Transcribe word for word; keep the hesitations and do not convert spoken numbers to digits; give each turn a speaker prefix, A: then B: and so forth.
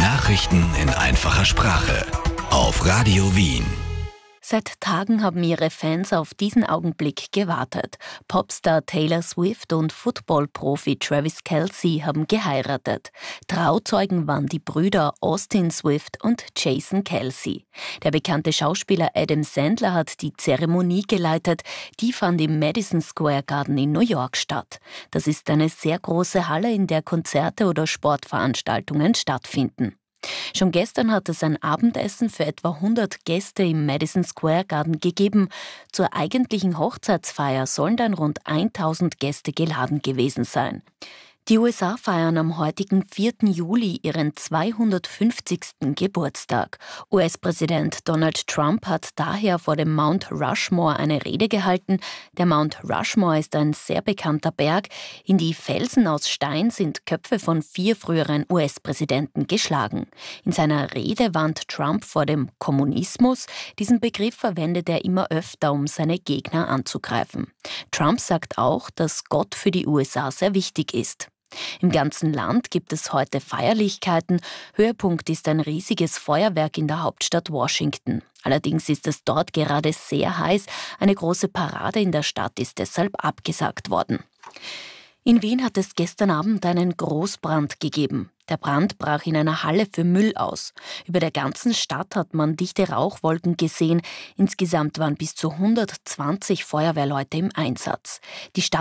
A: Nachrichten in einfacher Sprache auf Radio Wien.
B: Seit Tagen haben ihre Fans auf diesen Augenblick gewartet. Popstar Taylor Swift und Football-Profi Travis Kelce haben geheiratet. Trauzeugen waren die Brüder Austin Swift und Jason Kelce. Der bekannte Schauspieler Adam Sandler hat die Zeremonie geleitet. Die fand im Madison Square Garden in New York statt. Das ist eine sehr große Halle, in der Konzerte oder Sportveranstaltungen stattfinden. Schon gestern hat es ein Abendessen für etwa hundert Gäste im Madison Square Garden gegeben. Zur eigentlichen Hochzeitsfeier sollen dann rund tausend Gäste geladen gewesen sein. Die U S A feiern am heutigen vierten Juli ihren zweihundertfünfzigsten Geburtstag. U S-Präsident Donald Trump hat daher vor dem Mount Rushmore eine Rede gehalten. Der Mount Rushmore ist ein sehr bekannter Berg. In die Felsen aus Stein sind Köpfe von vier früheren U S-Präsidenten geschlagen. In seiner Rede warnt Trump vor dem Kommunismus. Diesen Begriff verwendet er immer öfter, um seine Gegner anzugreifen. Trump sagt auch, dass Gott für die U S A sehr wichtig ist. Im ganzen Land gibt es heute Feierlichkeiten. Höhepunkt ist ein riesiges Feuerwerk in der Hauptstadt Washington. Allerdings ist es dort gerade sehr heiß. Eine große Parade in der Stadt ist deshalb abgesagt worden. In Wien hat es gestern Abend einen Großbrand gegeben. Der Brand brach in einer Halle für Müll aus. Über der ganzen Stadt hat man dichte Rauchwolken gesehen. Insgesamt waren bis zu hundertzwanzig Feuerwehrleute im Einsatz. Die Stadt